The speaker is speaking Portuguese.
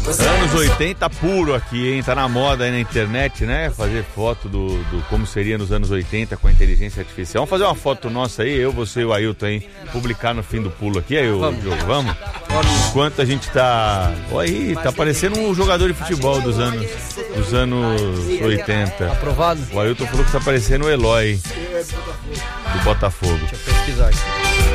Anos 80 puro aqui, hein? Tá na moda aí na internet, né? Fazer foto do como seria nos anos 80 com a inteligência artificial. Vamos fazer uma foto nossa aí, eu, você e o Ailton, hein? Publicar no fim do pulo aqui, aí, Diogo, vamos? Enquanto a gente tá... Olha aí, tá parecendo um jogador de futebol dos anos 80. Aprovado? O Ailton falou que tá parecendo o Eloy do Botafogo. Deixa eu pesquisar aqui.